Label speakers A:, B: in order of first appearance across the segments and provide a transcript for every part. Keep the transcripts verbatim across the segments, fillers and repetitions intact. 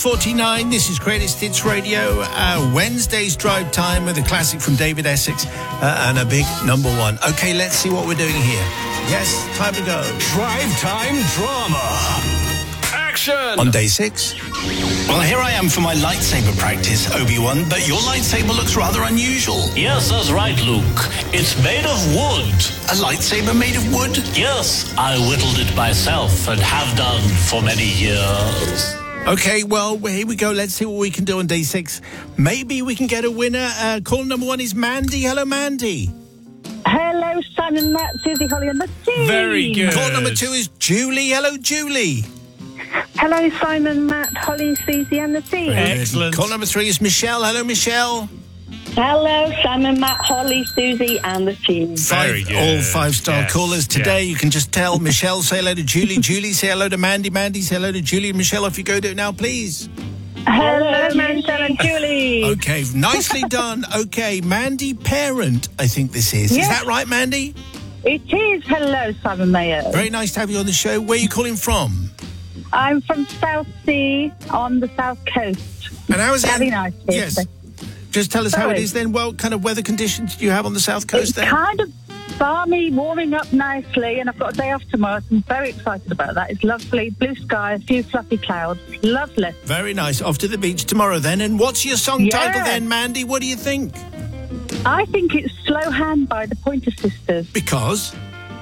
A: forty-nine, this is Greatest Hits Radio, uh, Wednesday's drive time with a classic from David Essex uh, and a big number one. Okay, let's see what we're doing here. Yes, time to go.
B: Drive time drama. Action!
A: On day six.
C: Well, here I am for my lightsaber practice, Obi-Wan, but your lightsaber looks rather unusual.
D: Yes, that's right, Luke. It's made of wood.
C: A lightsaber made of wood?
D: Yes, I whittled it myself and have done for many years.
A: Okay, well, here we go. Let's see what we can do on day six. Maybe we can get a winner. Uh, call number one is Mandy. Hello, Mandy.
E: Hello, Simon, Matt, Susie, Holly, and the team.
B: Very good.
A: Call number two is Julie. Hello, Julie.
E: Hello, Simon, Matt, Holly, Susie, and the team.
B: Excellent.
A: Call number three is Michelle. Hello, Michelle.
E: Hello, Simon, Matt, Holly, Susie, and the team.
B: Very
A: Five,
B: good.
A: all five-star
B: Yes,
A: callers today.
B: yes.
A: You can just tell Michelle, say hello to Julie. Julie, say hello to Mandy. Mandy, say hello to Julie. And Michelle, if you go do it now, please.
E: Hello, Michelle and Julie.
A: Okay, nicely done. Okay, Mandy Parent, I think this is.
E: Yes.
A: Is that right, Mandy?
E: It is. Hello, Simon Mayer.
A: Very nice to have you on the show. Where are you calling from?
E: I'm from South Sea on the south coast.
A: And how is it?
E: Very nice here
A: Yes.
E: today.
A: Just tell us how it
E: Sorry.
A: is then. What kind of weather conditions do you have on the south coast
E: It's
A: then?
E: kind of balmy, warming up nicely, and I've got a day off tomorrow, so I'm very excited about that. It's lovely, blue sky, a few fluffy clouds. Lovely.
A: Very nice. Off to the beach tomorrow then. And what's your song
E: Yeah.
A: title then, Mandy? What do you think?
E: I think it's Slow Hand by the Pointer Sisters.
A: Because?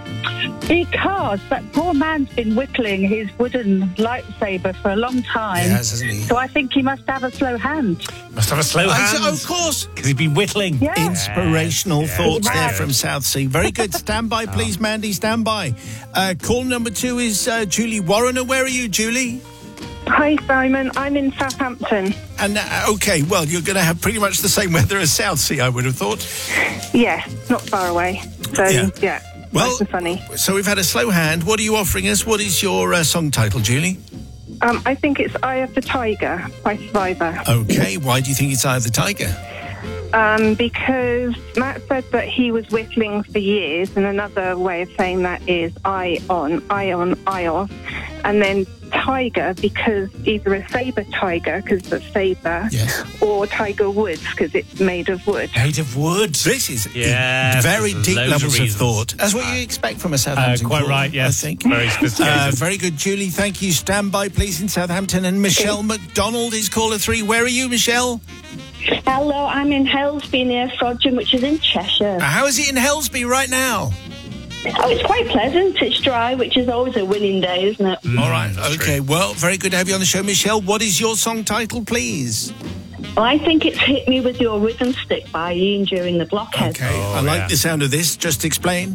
E: Because that poor man's been whittling his wooden lightsaber for a long time.
A: He has, hasn't he?
E: So I think he must have a slow hand.
B: Must have a slow
A: Oh,
B: hand.
A: of course.
B: Because he'd been whittling.
E: Yeah.
A: Inspirational
B: Yes,
A: thoughts
E: yes.
A: there from South Sea. Very good. Stand by, please, Mandy. Stand by. Uh, call number two is uh, Julie Warrener. Where are you, Julie?
E: Hi, Simon. I'm in Southampton.
A: And uh, okay, well, you're going to have pretty much the same weather as South Sea, I would have thought.
E: Yes, not far away. So,
A: Yeah.
E: yeah,
A: Well,
E: nice and sunny.
A: so we've had a slow hand. What are you offering us? What is your uh, song title, Julie?
E: Um, I think it's Eye of the Tiger by Survivor.
A: Okay, why do you think it's Eye of the Tiger?
E: Um, because Matt said that he was whittling for years, and another way of saying that is eye on, eye on, eye off. And then tiger, because either a saber tiger, because it's a saber,
A: Yes.
E: or tiger woods, because it's made of wood.
B: Made of wood.
A: This is
B: Yes,
A: very
B: there's
A: deep
B: loads of
A: levels of,
B: reasons.
A: thought. That's what you expect from a
B: Uh,
A: Southampton
B: quite
A: caller,
B: right, yes.
A: I think.
B: Very sophisticated.
A: Uh, very good, Julie. Thank you. Stand by, please, in Southampton. And Michelle McDonald is caller three. Where are you, Michelle?
F: Hello, I'm in Helsby near Frodsham, which is in Cheshire.
A: Uh, how is it in Helsby right now?
F: Oh, it's quite pleasant. It's dry, which is always a winning day, isn't it?
A: All right.
B: that's
A: Okay.
B: true.
A: Well, very good to have you on the show, Michelle. What is your song title, please?
F: Well, I think it's Hit Me With Your Rhythm Stick by Ian During the Blockhead.
A: Okay.
B: Oh,
A: I like
B: yeah.
A: the sound of this. Just explain.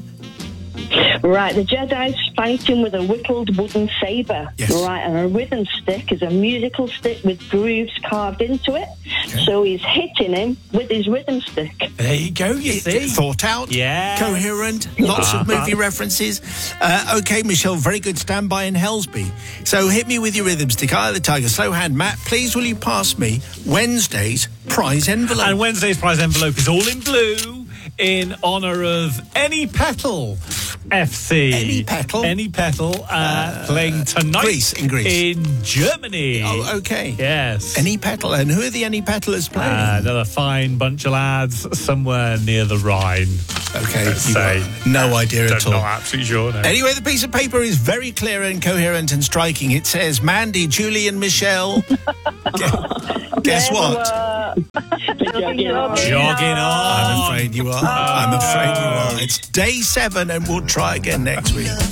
F: Right, the Jedi's fighting with a whittled wooden saber.
A: Yes.
F: Right, and a rhythm stick is a musical stick with grooves carved into it.
A: Okay.
F: So he's hitting him with his rhythm stick.
B: There you go, you see.
A: Thought out.
B: Yes.
A: Coherent. Lots of
B: Uh-huh.
A: movie references. Uh, okay, Michelle. Very good. Stand by in Helsby. So hit me with your rhythm stick. Eye of the Tiger. Slow hand. Matt, please will you pass me Wednesday's prize envelope?
B: And Wednesday's prize envelope is all in blue in honour of Any Petal F C.
A: Any Petal?
B: Any Petal uh, playing tonight
A: Greece, in Greece.
B: in Germany.
A: Oh, okay.
B: Yes.
A: Any Petal. And who are the Any Petalers playing?
B: Uh, they're a fine bunch of lads somewhere near the Rhine.
A: okay.
B: let's
A: You've
B: say.
A: got no idea at
B: I'm
A: all.
B: not absolutely sure. No.
A: Anyway, the piece of paper is very clear and coherent and striking. It says Mandy, Julie, and Michelle. Gu- Guess what?
F: Jogging on.
B: Jogging on.
A: I'm afraid you are. I'm afraid you are. It's day seven, and we'll try again next week.